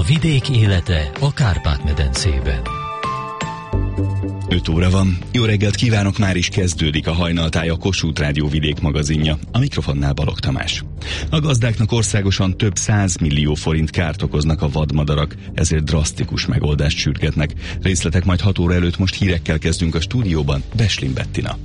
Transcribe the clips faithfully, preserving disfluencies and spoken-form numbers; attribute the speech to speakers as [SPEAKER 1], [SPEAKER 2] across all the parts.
[SPEAKER 1] vidék élete a Kárpát-medencében.
[SPEAKER 2] öt óra van. Jó reggelt kívánok, már is kezdődik a Hajnaltáj, a Kossuth Rádió vidék magazinja. A mikrofonnál Balogh Tamás. A gazdáknak országosan több száz millió forint kárt okoznak a vadmadarak, ezért drasztikus megoldást sürgetnek. Részletek majd hat óra előtt, most hírekkel kezdünk a stúdióban. Beslin Bettina.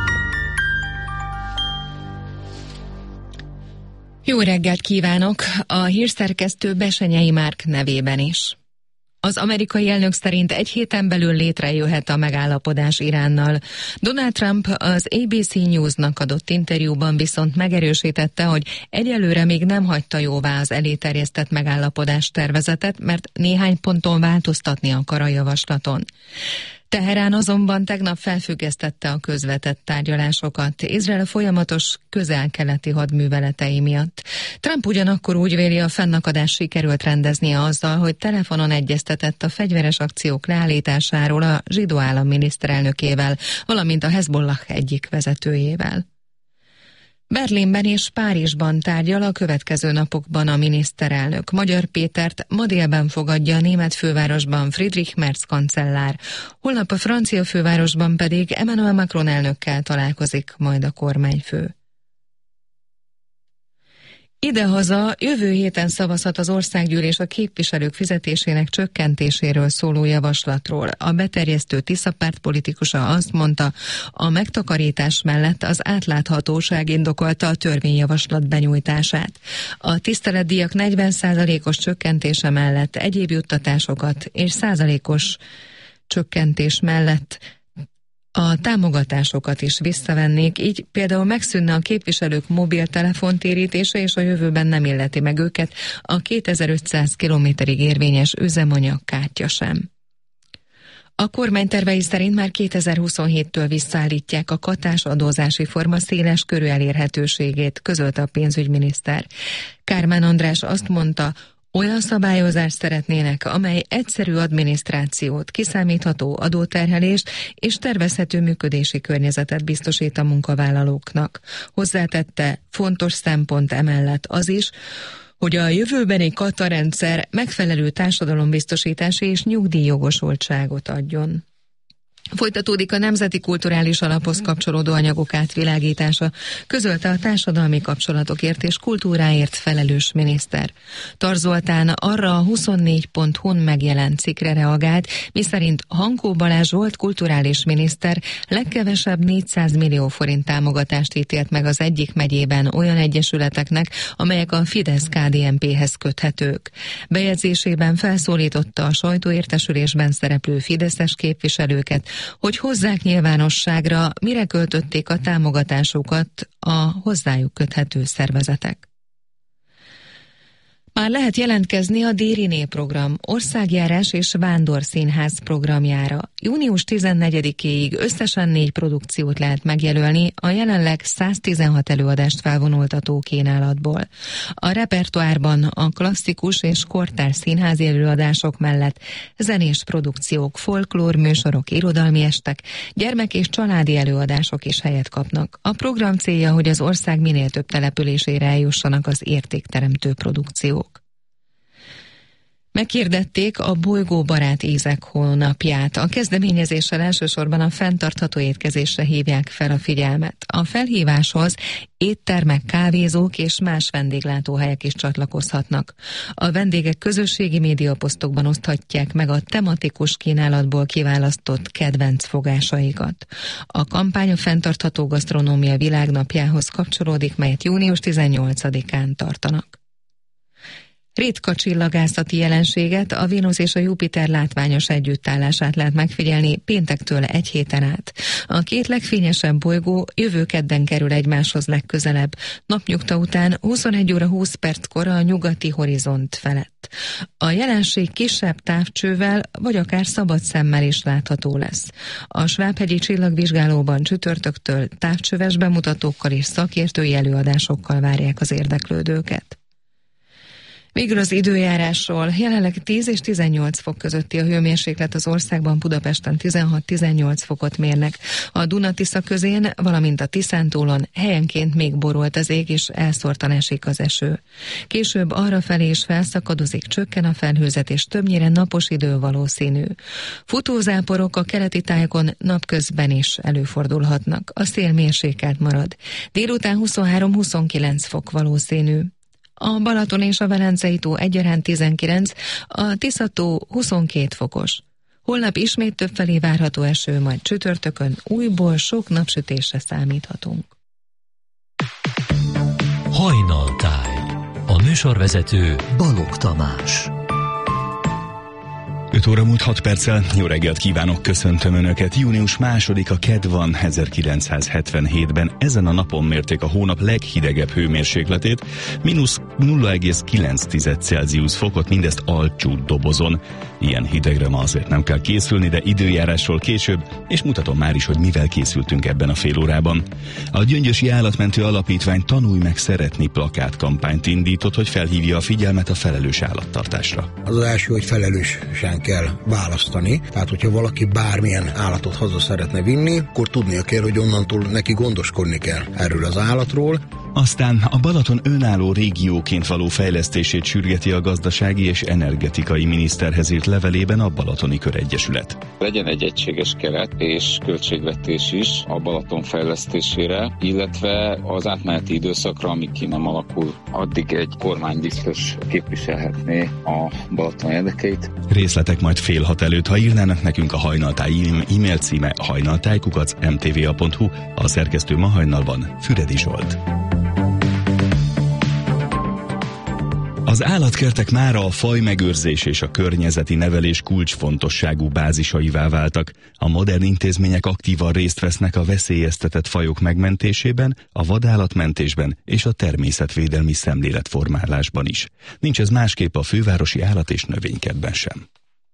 [SPEAKER 3] Jó reggelt kívánok! A hírszerkesztő Besenyei Márk nevében is. Az amerikai elnök szerint egy héten belül létrejöhet a megállapodás Iránnal. Donald Trump az á bé cé Newsnak adott interjúban viszont megerősítette, hogy egyelőre még nem hagyta jóvá az elé terjesztett megállapodás tervezetet, mert néhány ponton változtatni akar a javaslaton. Teherán azonban tegnap felfüggesztette a közvetett tárgyalásokat Izrael folyamatos közel-keleti hadműveletei miatt. Trump ugyanakkor úgy véli, a fennakadást sikerült rendeznie azzal, hogy telefonon egyeztetett a fegyveres akciók leállításáról a zsidó állam miniszterelnökével, valamint a Hezbollah egyik vezetőjével. Berlinben és Párizsban tárgyal a következő napokban a miniszterelnök. Magyar Pétert ma délben fogadja a német fővárosban Friedrich Merz kancellár. Holnap a francia fővárosban pedig Emmanuel Macron elnökkel találkozik majd a kormányfő. Idehaza jövő héten szavazhat az országgyűlés a képviselők fizetésének csökkentéséről szóló javaslatról. A beterjesztő Tisza párt politikusa azt mondta, a megtakarítás mellett az átláthatóság indokolta a törvényjavaslat benyújtását. A tiszteletdíjak negyven százalékos csökkentése mellett egyéb juttatásokat és százalékos csökkentés mellett a támogatásokat is visszavennék, így például megszűnne a képviselők mobiltelefontérítése, és a jövőben nem illeti meg őket a kétezer-ötszáz kilométerig érvényes üzemanyagkártya sem. A kormány tervei szerint már kétezer-huszonhéttől visszaállítják a katás adózási forma széles körű elérhetőségét, közölte a pénzügyminiszter. Kármán András azt mondta, olyan szabályozást szeretnének, amely egyszerű adminisztrációt, kiszámítható adóterhelést és tervezhető működési környezetet biztosít a munkavállalóknak. Hozzátette, fontos szempont emellett az is, hogy a jövőbeni katarendszer megfelelő társadalombiztosítási és nyugdíjjogosultságot adjon. Folytatódik a Nemzeti Kulturális Alaphoz kapcsolódó anyagok átvilágítása, közölte a társadalmi kapcsolatokért és kultúráért felelős miniszter. Tar Zoltán arra a huszonnégy pont hu-n megjelent cikkre reagált, miszerint Hankó Balázs volt kulturális miniszter legkevesebb négyszáz millió forint támogatást ítélt meg az egyik megyében olyan egyesületeknek, amelyek a Fidesz-ká dé en pé-hez köthetők. Bejegyzésében felszólította a sajtóértesülésben szereplő fideszes képviselőket, hogy hozzák nyilvánosságra, mire költötték a támogatásukat a hozzájuk köthető szervezetek. Már lehet jelentkezni a Dériné program országjárás és vándorszínház programjára. június tizennegyedikéig összesen négy produkciót lehet megjelölni a jelenleg száztizenhat előadást felvonultató kínálatból. A repertoárban a klasszikus és kortárs színházi előadások mellett zenés produkciók, folklór műsorok, irodalmi estek, gyermek- és családi előadások is helyet kapnak. A program célja, hogy az ország minél több településére eljussanak az értékteremtő produkciók. Meghirdették a bolygóbarát ízek hónapját. A kezdeményezéssel elsősorban a fenntartható étkezésre hívják fel a figyelmet. A felhíváshoz éttermek, kávézók és más vendéglátóhelyek is csatlakozhatnak. A vendégek közösségi médiaposztokban oszthatják meg a tematikus kínálatból kiválasztott kedvenc fogásaikat. A kampány a fenntartható gasztronómia világnapjához kapcsolódik, melyet június tizennyolcadikán tartanak. Ritka csillagászati jelenséget, a Vénusz és a Jupiter látványos együttállását lehet megfigyelni péntektől egy héten át. A két legfényesebb bolygó jövő kedden kerül egymáshoz legközelebb, napnyugta után huszonegy óra húsz perckor a nyugati horizont felett. A jelenség kisebb távcsővel, vagy akár szabad szemmel is látható lesz. A Svábhegyi csillagvizsgálóban csütörtöktől távcsöves bemutatókkal és szakértői előadásokkal várják az érdeklődőket. Végül az időjárásról. Jelenleg tíz és tizennyolc fok közötti a hőmérséklet az országban, Budapesten tizenhat-tizennyolc fokot mérnek. A Duna-Tisza közén, valamint a Tiszántúlon helyenként még borolt az ég, és elszórtan esik az eső. Később arrafelé is felszakadozik, csökken a felhőzet, és többnyire napos idő valószínű. Futózáporok a keleti tájakon napközben is előfordulhatnak. A szél mérsékelt marad. Délután huszonhárom-huszonkilenc fok valószínű. A Balaton és a Velencei tó egyaránt tizenkilenc, a Tisza-tó huszonkét fokos. Holnap ismét többfelé várható eső, majd csütörtökön újból sok napsütésre számíthatunk.
[SPEAKER 1] Hajnaltáj. A műsorvezető Balogh Tamás.
[SPEAKER 2] öt óra múlt hat perccel, jó reggelt kívánok, köszöntöm Önöket. Június másodika kedd van, ezerkilencszázhetvenhétben ezen a napon mérték a hónap leghidegebb hőmérsékletét, mínusz nulla egész kilenc Celsius fokot, mindezt Alcsút dobozon. Ilyen hidegre ma azért nem kell készülni, de időjárásról később, és mutatom már is, hogy mivel készültünk ebben a fél órában. A Gyöngyösi Állatmentő Alapítvány Tanulj meg szeretni plakátkampányt indított, hogy felhívja a figyelmet a felelős állattartásra.
[SPEAKER 4] Az az első, hogy felelősen kell választani. Tehát, hogyha valaki bármilyen állatot haza szeretne vinni, akkor tudnia kell, hogy onnantól neki gondoskodni kell erről az állatról.
[SPEAKER 2] Aztán a Balaton önálló régióként való fejlesztését sürgeti a gazdasági és energetikai miniszterhez írt levelében a Balatoni Köregyesület.
[SPEAKER 5] Legyen egy egységes keret és költségvetés is a Balaton fejlesztésére, illetve az átmeneti időszakra, amíg ki nem alakul, addig egy kormány biztos képviselhetné a Balaton érdekeit.
[SPEAKER 2] Részletek majd fél hat előtt, ha írnának nekünk a Hajnaltáj e-mail címe hajnaltáj kukac em té vé á pont hu, a szerkesztő ma hajnalban Füredi Zsolt. Az állatkertek mára a fajmegőrzés és a környezeti nevelés kulcsfontosságú bázisaivá váltak. A modern intézmények aktívan részt vesznek a veszélyeztetett fajok megmentésében, a vadállatmentésben és a természetvédelmi szemléletformálásban is. Nincs ez másképp a fővárosi állat- és növénykertben sem.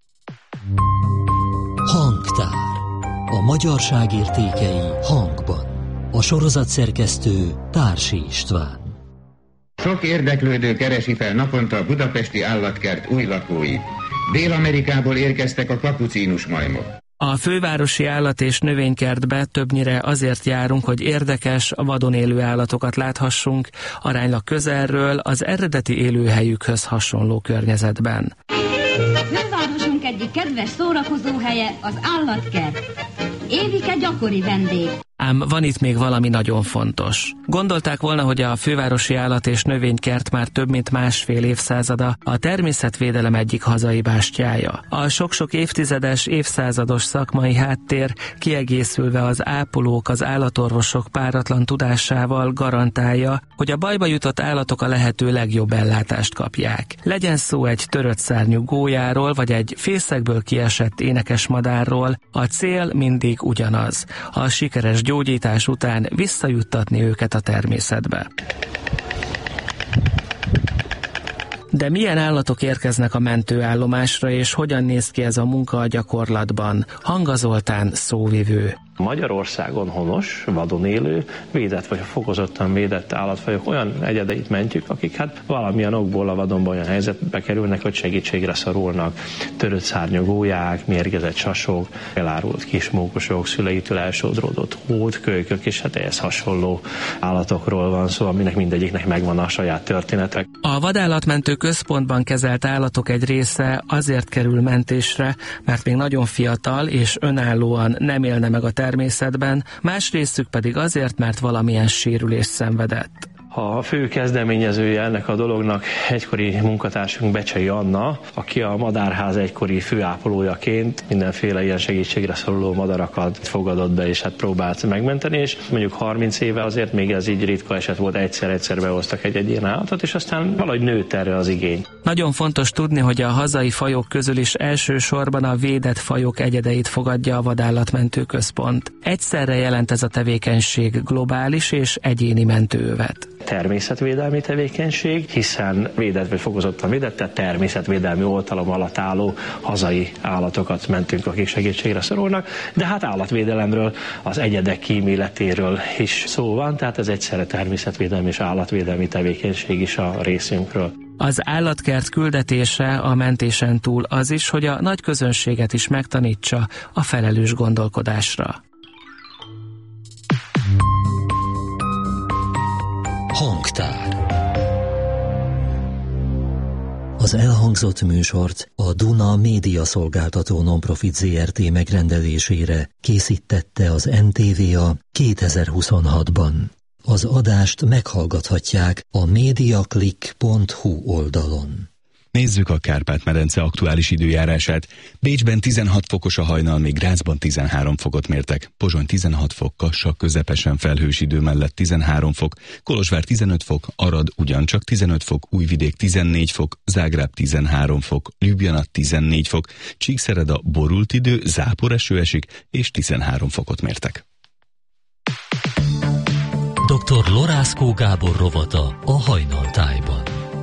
[SPEAKER 1] Hangtár. A magyarság értékei hangban. A sorozatszerkesztő Társi István.
[SPEAKER 6] Sok érdeklődő keresi fel naponta a budapesti állatkert új lakóit. Dél-Amerikából érkeztek a kapucínus majmok.
[SPEAKER 7] A fővárosi állat- és növénykertbe többnyire azért járunk, hogy érdekes, vadon élő állatokat láthassunk, aránylag közelről, az eredeti élőhelyükhöz hasonló környezetben.
[SPEAKER 8] Fővárosunk egyik kedves szórakozóhelye az állatkert. Évike gyakori vendég.
[SPEAKER 7] Ám van itt még valami nagyon fontos. Gondolták volna, hogy a fővárosi állat- és növénykert már több mint másfél évszázada a természetvédelem egyik hazai bástyája. A sok-sok évtizedes, évszázados szakmai háttér kiegészülve az ápolók, az állatorvosok páratlan tudásával garantálja, hogy a bajba jutott állatok a lehető legjobb ellátást kapják. Legyen szó egy törött szárnyú gólyáról, vagy egy fészekből kiesett énekesmadárról, a cél mindig ugyanaz. A sikeres gyógyítás után visszajuttatni őket a természetbe. De milyen állatok érkeznek a mentőállomásra, és hogyan néz ki ez a munka a gyakorlatban? Hanga Zoltán szóvivő.
[SPEAKER 9] Magyarországon honos, vadon élő, védett vagy fokozottan védett állatfajok olyan egyedeit mentjük, akik hát valamilyen okból a vadonban olyan helyzetbe kerülnek, hogy segítségre szorulnak. Törött szárnyú gólyák, mérgezett sasok, elárult kismókusok, szüleitől elsodródott hódkölykök, és hát ehhez hasonló állatokról van szó, aminek mindegyiknek megvan a saját története.
[SPEAKER 7] A vadállatmentő központban kezelt állatok egy része azért kerül mentésre, mert még nagyon fiatal és önállóan nem élne meg a természetben, más részük pedig azért, mert valamilyen sérülést szenvedett.
[SPEAKER 9] A fő kezdeményezője ennek a dolognak egykori munkatársunk Becsei Anna, aki a Madárház egykori főápolójaként mindenféle ilyen segítségre szoruló madarakat fogadott be, és hát próbált megmenteni, és mondjuk harminc éve azért még ez így ritka eset volt, egyszer-egyszer behoztak egy-egy ilyen állatot, és aztán valahogy nőtt erre az igény.
[SPEAKER 7] Nagyon fontos tudni, hogy a hazai fajok közül is elsősorban a védett fajok egyedeit fogadja a vadállatmentő központ. Egyszerre jelent ez a tevékenység globális és egyéni mentőövet.
[SPEAKER 9] Természetvédelmi tevékenység, hiszen védett vagy fokozottan védett, tehát természetvédelmi oltalom alatt álló hazai állatokat mentünk, akik segítségre szorulnak, de hát állatvédelemről, az egyedek kíméletéről is szó van, tehát ez egyszerre természetvédelmi és állatvédelmi tevékenység is a részünkről.
[SPEAKER 7] Az állatkert küldetése a mentésen túl az is, hogy a nagy közönséget is megtanítsa a felelős gondolkodásra.
[SPEAKER 1] Hangtár. Az elhangzott műsort a Duna Média Szolgáltató Nonprofit zé er té megrendelésére készítette az en té vé á kétezer-huszonhatban. Az adást meghallgathatják a mediaclick pont hu oldalon.
[SPEAKER 2] Nézzük a Kárpát-medence aktuális időjárását. Bécsben tizenhat fokos a hajnal, még Grazban tizenhárom fokot mértek. Pozsony tizenhat fok, Kassa közepesen felhős idő mellett tizenhárom fok, Kolozsvár tizenöt fok, Arad ugyancsak tizenöt fok, Újvidék tizennégy fok, Zágráb tizenhárom fok, Ljubljana tizennégy fok, Csíkszereda borult idő, záporeső esik, és tizenhárom fokot mértek.
[SPEAKER 1] doktor Lorászkó Gábor rovata a Hajnaltájban.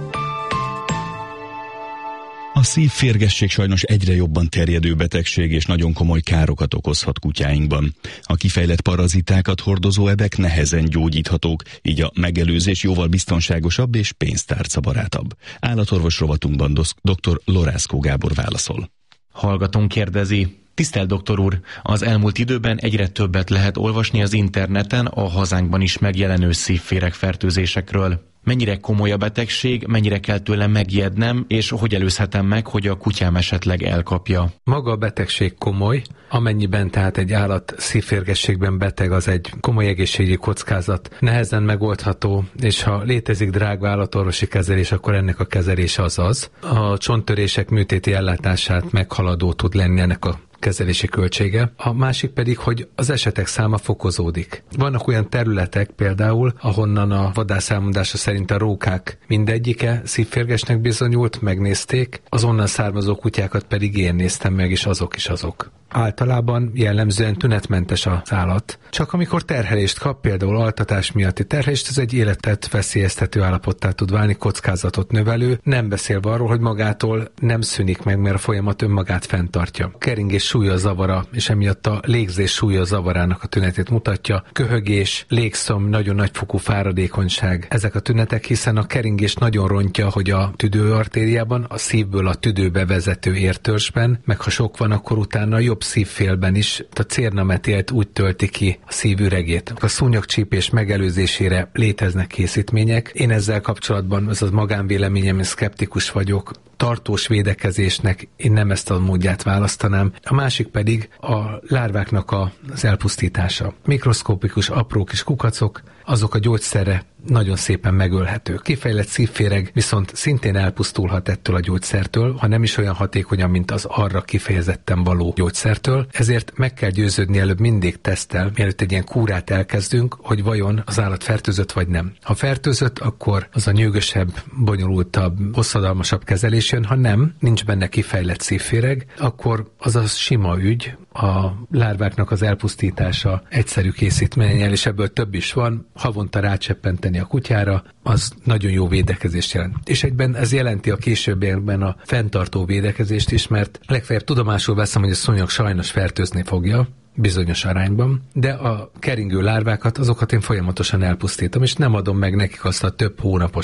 [SPEAKER 2] A szívférgesség sajnos egyre jobban terjedő betegség, és nagyon komoly károkat okozhat kutyáinkban. A kifejlett parazitákat hordozó ebek nehezen gyógyíthatók, így a megelőzés jóval biztonságosabb és pénztárcabarátabb. Állatorvos rovatunkban doktor Lorászkó Gábor válaszol.
[SPEAKER 10] Hallgatónk kérdezi: tisztelt doktor úr, az elmúlt időben egyre többet lehet olvasni az interneten a hazánkban is megjelenő szívféregfertőzésekről. Mennyire komoly a betegség, mennyire kell tőle megijednem, és hogy előzhetem meg, hogy a kutyám esetleg elkapja?
[SPEAKER 11] Maga a betegség komoly, amennyiben tehát egy állat szívférgességben beteg, az egy komoly egészségügyi kockázat, nehezen megoldható, és ha létezik drága állatorvosi kezelés, akkor ennek a kezelés az az. A csonttörések műtéti ellátását meghaladó tud lenni ennek a kezelési költsége. A másik pedig, hogy az esetek száma fokozódik. Vannak olyan területek például, ahonnan a vadász elmondása szerint a rókák mindegyike szívférgesnek bizonyult, megnézték, az onnan származó kutyákat pedig én néztem meg, és azok is azok. Általában jellemzően tünetmentes az állat. Csak amikor terhelést kap, például altatás miatti terhelést, ez egy életet veszélyeztető állapottá tud válni, kockázatot növelő, nem beszélve arról, hogy magától nem szűnik meg, mert a folyamat önmagát fenntartja. A keringés súlyos zavara, és emiatt a légzés súlyos zavarának a tünetét mutatja. Köhögés, légszom, nagyon nagyfokú fáradékonyság. Ezek a tünetek, hiszen a keringés nagyon rontja, hogy a tüdőartériában, a szívből a tüdőbe vezető értörsben, meg ha sok van, akkor utána jobb szívfélben is a cérnametélt úgy tölti ki a szív üregét. A szúnyogcsípés megelőzésére léteznek készítmények. Én ezzel kapcsolatban, ez az magánvéleményem, szkeptikus vagyok. Tartós védekezésnek én nem ezt a módját választanám. A másik pedig a lárváknak a, az elpusztítása. Mikroszkópikus apró kis kukacok, azok a gyógyszerre nagyon szépen megölhető. Kifejlett szívféreg viszont szintén elpusztulhat ettől a gyógyszertől, ha nem is olyan hatékonyan, mint az arra kifejezetten való gyógyszertől. Ezért meg kell győződni előbb mindig teszttel, mielőtt egy ilyen kúrát elkezdünk, hogy vajon az állat fertőzött vagy nem. Ha fertőzött, akkor az a nyűgösebb, bonyolultabb, hosszadalmasabb kezelés jön, ha nem, nincs benne kifejlett szívféreg, akkor az a sima ügy, a lárváknak az elpusztítása egyszerű készítménnyel, és ebből több is van, havonta rácseppenteni a kutyára, az nagyon jó védekezést jelent. És egyben ez jelenti a későbbiekben a fenntartó védekezést is, mert legfeljebb tudomásul veszem, hogy a szúnyog sajnos fertőzni fogja, bizonyos arányban, de a keringő lárvákat, azokat én folyamatosan elpusztítom, és nem adom meg nekik azt a több hónapos